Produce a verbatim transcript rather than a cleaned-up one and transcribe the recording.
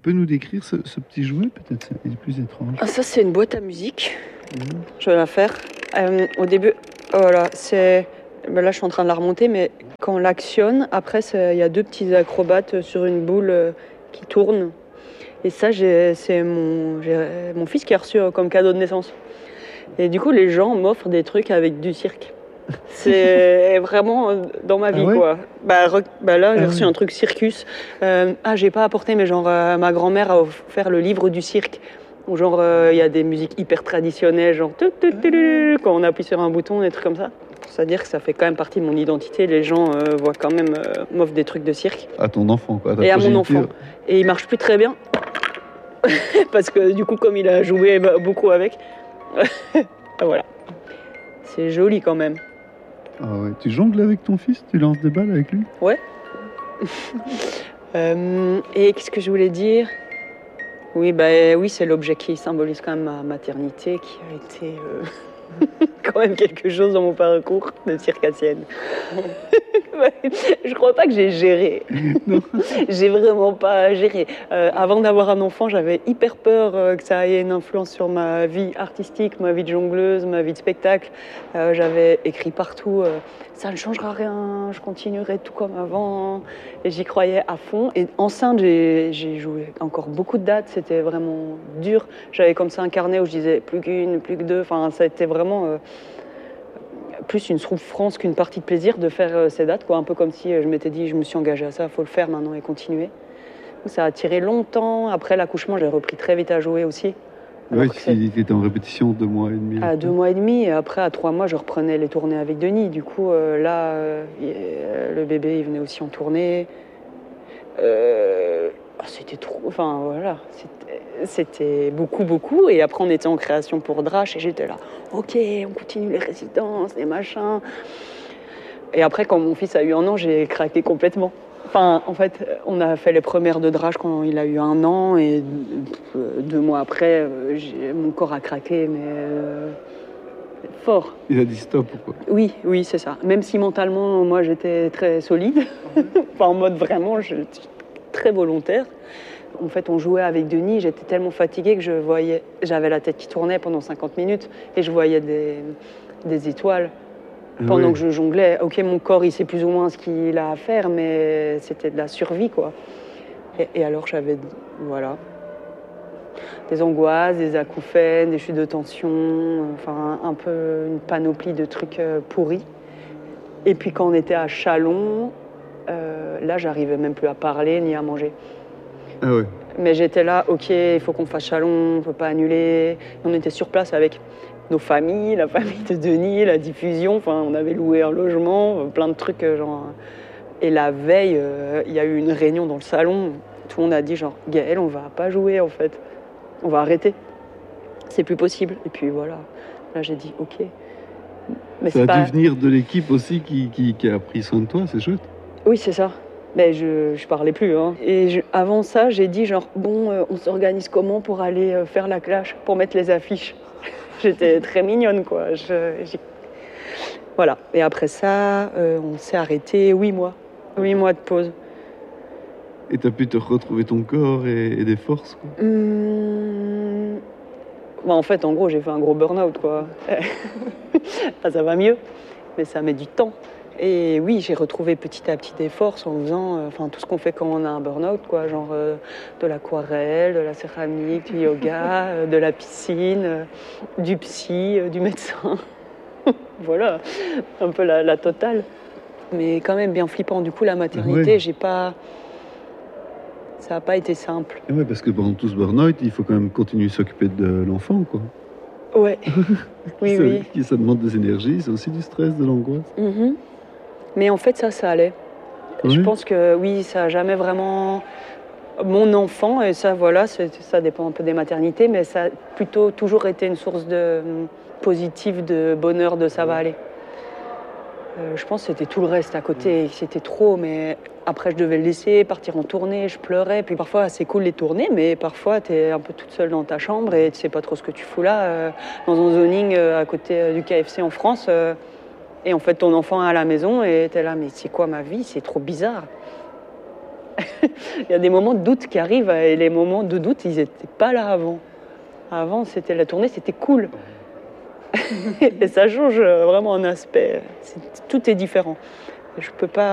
peux nous décrire ce, ce petit jouet, peut-être? Il est plus étrange. Ah, ça, c'est une boîte à musique. Mmh. Je vais la faire. Euh, au début, voilà, c'est... Ben là, je suis en train de la remonter, mais quand on l'actionne, après, il y a deux petits acrobates sur une boule euh, qui tourne. Et ça, j'ai, c'est mon, j'ai, mon fils qui a reçu euh, comme cadeau de naissance. Et du coup, les gens m'offrent des trucs avec du cirque. C'est vraiment euh, dans ma vie, ah ouais quoi. Bah, re, bah là, j'ai ah reçu ouais. un truc circus. Euh, ah, j'ai pas apporté, mais genre, euh, ma grand-mère a offert le livre du cirque. Où genre, il euh, y a des musiques hyper traditionnelles, genre, quand on appuie sur un bouton, des trucs comme ça. C'est-à-dire que ça fait quand même partie de mon identité. Les gens euh, voient quand même, euh, m'offrent des trucs de cirque. À ton enfant, quoi. À ta et à mon progéniture. enfant. Et il marche plus très bien. Parce que du coup, comme il a joué beaucoup avec, voilà. C'est joli quand même. Ah ouais. Tu jongles avec ton fils? Tu lances des balles avec lui? Ouais. euh, et qu'est-ce que je voulais dire? Oui, bah, oui, c'est l'objet qui symbolise quand même ma maternité, qui a été euh, quand même quelque chose dans mon parcours de circassienne. Je crois pas que j'ai géré. Non. J'ai vraiment pas géré. Euh, avant d'avoir un enfant, j'avais hyper peur euh, que ça ait une influence sur ma vie artistique, ma vie de jongleuse, ma vie de spectacle. Euh, j'avais écrit partout euh, ça ne changera rien, je continuerai tout comme avant. Et j'y croyais à fond. Et enceinte, j'ai, j'ai joué encore beaucoup de dates. C'était vraiment dur. J'avais comme ça un carnet où je disais plus qu'une, plus que deux. Enfin, ça a été vraiment euh, plus une souffrance qu'une partie de plaisir de faire euh, ces dates, quoi. Un peu comme si euh, je m'étais dit, je me suis engagée à ça, il faut le faire maintenant et continuer. Donc, ça a tiré longtemps. Après l'accouchement, j'ai repris très vite à jouer aussi. Oui, il était en répétition deux mois et demi. À deux mois et demi, et après à trois mois, je reprenais les tournées avec Denis. Du coup, euh, là, euh, le bébé, il venait aussi en tournée. Euh, c'était trop, enfin voilà, c'était, c'était beaucoup, beaucoup. Et après, on était en création pour Drache, et j'étais là, ok, on continue les résidences, les machins. Et après, quand mon fils a eu un an, j'ai craqué complètement. Enfin, en fait, on a fait les premières de Drache quand il a eu un an, et deux mois après, j'ai, mon corps a craqué, mais euh, fort. Il a dit stop ou quoi? Oui, oui, c'est ça. Même si mentalement, moi, j'étais très solide, enfin, en mode vraiment, j'étais très volontaire. En fait, on jouait avec Denis, j'étais tellement fatiguée que je voyais, j'avais la tête qui tournait pendant cinquante minutes, et je voyais des, des étoiles. Pendant oui. que je jonglais, ok, mon corps, il sait plus ou moins ce qu'il a à faire, mais c'était de la survie, quoi. Et, et alors, j'avais, voilà, des angoisses, des acouphènes, des chutes de tension, enfin, un peu une panoplie de trucs euh, pourris. Et puis, quand on était à Châlons, euh, là, j'arrivais même plus à parler ni à manger. Ah ouais. Mais j'étais là, ok, il faut qu'on fasse Châlons, on ne peut pas annuler. On était sur place avec nos familles, la famille de Denis, la diffusion, enfin on avait loué un logement, plein de trucs genre. Et la veille, il euh, y a eu une réunion dans le salon, tout le monde a dit genre Gaëlle, on va pas jouer en fait, on va arrêter, c'est plus possible. Et puis voilà, là j'ai dit ok. Mais ça a pas... dû venir de l'équipe aussi qui, qui, qui a pris soin de toi, c'est chouette. Oui, c'est ça. Mais je, je parlais plus. Hein. Et je, avant ça, j'ai dit genre bon, euh, on s'organise comment pour aller euh, faire la clash, pour mettre les affiches. J'étais très mignonne, quoi. Je, j'ai... Voilà. Et après ça, euh, on s'est arrêté huit mois. Huit mois de pause. Et t'as pu te retrouver ton corps et, et des forces, quoi. Mmh... Bah, en fait, en gros, j'ai fait un gros burn-out, quoi. Enfin, ça va mieux, mais ça met du temps. Et oui, j'ai retrouvé petit à petit des forces en faisant euh, enfin, tout ce qu'on fait quand on a un burn-out, quoi, genre euh, de l'aquarelle, de la céramique, du yoga, euh, de la piscine, euh, du psy, euh, du médecin. Voilà, un peu la, la totale. Mais quand même bien flippant. Du coup, la maternité, ouais. j'ai pas... ça n'a pas été simple. Et ouais, parce que pendant tout ce burn-out, il faut quand même continuer à s'occuper de l'enfant, quoi. Ouais, oui, ça, oui. Ça demande des énergies, c'est aussi du stress, de l'angoisse. Mm-hmm. Mais en fait, ça, ça allait. Oui. Je pense que oui, ça n'a jamais vraiment... Mon enfant, et ça, voilà, c'est, ça dépend un peu des maternités, mais ça a plutôt toujours été une source de, positive de bonheur, de ça va aller. Euh, je pense que c'était tout le reste à côté, c'était trop, mais après, je devais le laisser partir en tournée, je pleurais. Puis parfois, c'est cool les tournées, mais parfois, tu es un peu toute seule dans ta chambre et tu sais pas trop ce que tu fous là, euh, dans un zoning euh, à côté euh, du K F C en France. Euh, Et en fait, ton enfant est à la maison et t'es là, mais c'est quoi ma vie? C'est trop bizarre. Il y a des moments de doute qui arrivent et les moments de doute, ils n'étaient pas là avant. Avant, c'était la tournée, c'était cool. Et ça change vraiment un aspect. C'est, tout est différent. Je peux pas